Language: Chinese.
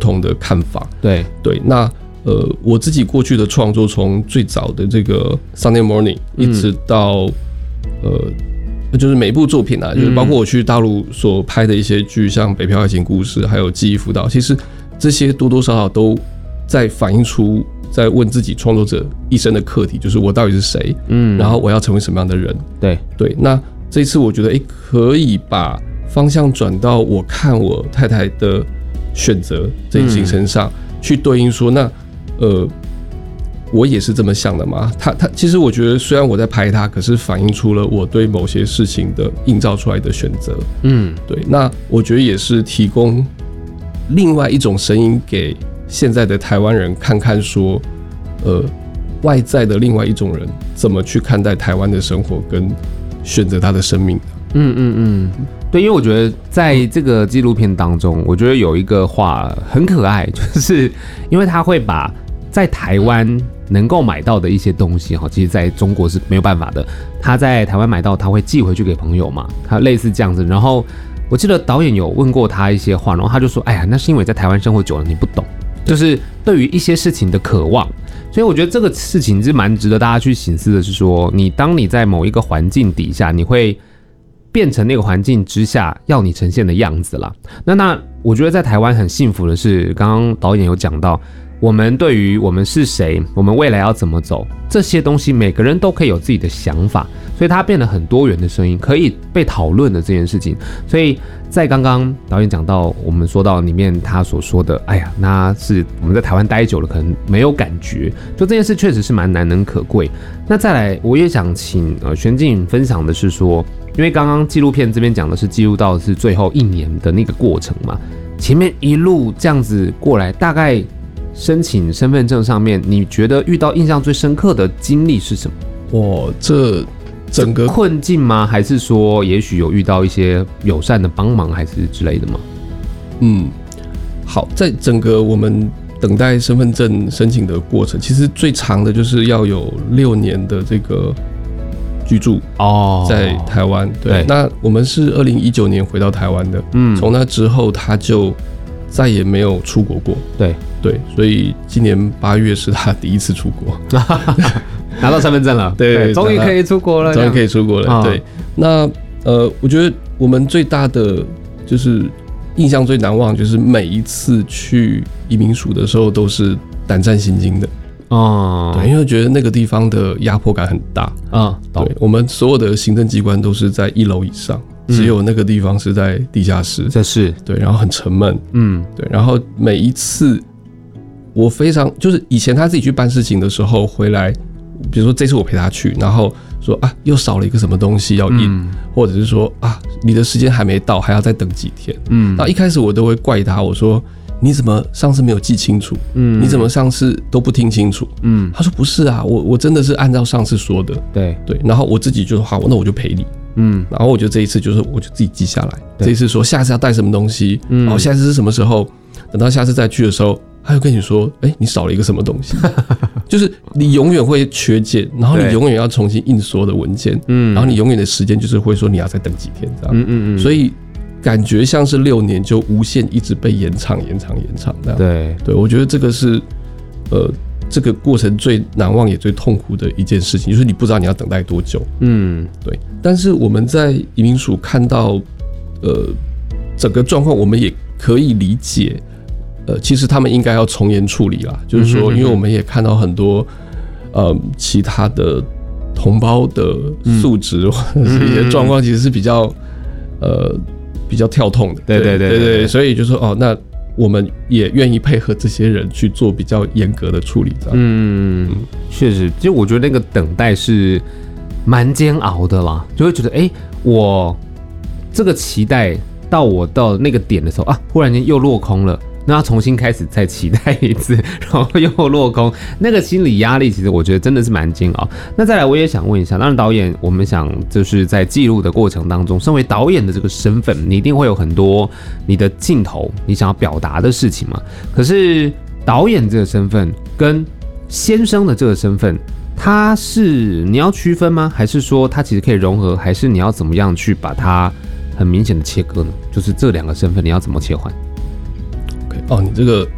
同的看法。 对， 那我自己过去的创作，从最早的这个 Sunday Morning 一直到就是每一部作品啊，就是包括我去大陆所拍的一些剧，像《北漂爱情故事》还有《记忆辅导》，其实这些多多少少都在反映出，在问自己创作者一生的课题，就是我到底是谁，然后我要成为什么样的人。对，那这一次我觉得可以把方向转到我看我太太的选择这件事情身上，去对应说，那我也是这么想的嘛？他其实我觉得，虽然我在拍他，可是反映出了我对某些事情的映照出来的选择。对。那我觉得也是提供另外一种声音给现在的台湾人看看说，外在的另外一种人怎么去看待台湾的生活跟选择他的生命。 对，因为我觉得在这个纪录片当中，我觉得有一个话很可爱，就是因为他会把在台湾能够买到的一些东西，其实在中国是没有办法的。他在台湾买到，他会寄回去给朋友嘛，他类似这样子。然后我记得导演有问过他一些话，然后他就说：“哎呀，那是因为在台湾生活久了，你不懂，就是对于一些事情的渴望。”所以我觉得这个事情是蛮值得大家去省思的，是说当你在某一个环境底下，你会变成那个环境之下要你呈现的样子啦。那我觉得在台湾很幸福的是，刚刚导演有讲到，我们对于我们是谁，我们未来要怎么走，这些东西每个人都可以有自己的想法，所以它变得很多元的声音，可以被讨论的这件事情。所以在刚刚导演讲到，我们说到里面他所说的，哎呀，那是我们在台湾待久了，可能没有感觉，就这件事确实是蛮难能可贵。那再来，我也想请玄静分享的是说，因为刚刚纪录片这边讲的是记录到的是最后1年的那个过程嘛，前面一路这样子过来，大概申请身份证上面，你觉得遇到印象最深刻的经历是什么？ 这整个困境吗？还是说也许有遇到一些友善的帮忙，还是之类的吗？ 好，在整个我们等待身份证申请的过程，其实最长的就是要有6年的这个居住在台湾。对，那我们是2019年回到台湾的，从那之后他就再也没有出国过。对，所以今年8月是他第一次出国， 拿到身份证了，对，终于可以出国了， 对，那我觉得我们最大的就是印象最难忘，就是每一次去移民署的时候都是胆战心惊的。对，因为觉得那个地方的压迫感很大。对，我们所有的行政机关都是在1楼以上，只有那个地方是在地下室。对，然后很沉闷。对，然后每一次我非常就是以前他自己去办事情的时候回来，比如说这次我陪他去，然后说又少了一个什么东西要印，或者是说你的时间还没到，还要再等几天。那一开始我都会怪他，我说你怎么上次没有记清楚？你怎么上次都不听清楚？他说不是啊，我真的是按照上次说的。对，然后我自己就说好，那我就陪你。然后我就这一次就是我就自己记下来，这一次说下次要带什么东西，下次是什么时候，等到下次再去的时候，他就跟你说，你少了一个什么东西，就是你永远会缺件，然后你永远要重新印所有的文件，然后你永远的时间就是会说你要再等几天这样，所以感觉像是6年就无限一直被延长这样。对，我觉得这个是这个过程最难忘也最痛苦的一件事情，就是你不知道你要等待多久。对。但是我们在移民署看到整个状况，我们也可以理解。其实他们应该要从严处理啦，就是说，因为我们也看到很多其他的同胞的素质或者是一些状况，其实是比较跳痛的。对，所以就说那我们也愿意配合这些人去做比较严格的处理。 确实，其实我觉得那个等待是蛮煎熬的啦，就会觉得我这个期待到我到那个点的时候忽然间又落空了。那要重新开始再期待一次，然后又落空，那个心理压力其实我觉得真的是蛮煎熬。那再来我也想问一下，当然导演我们想就是在记录的过程当中，身为导演的这个身份，你一定会有很多你的镜头你想要表达的事情嘛。可是导演这个身份跟先生的这个身份，它是你要区分吗？还是说它其实可以融合？还是你要怎么样去把它很明显的切割呢？就是这2个身份你要怎么切换？ 你这个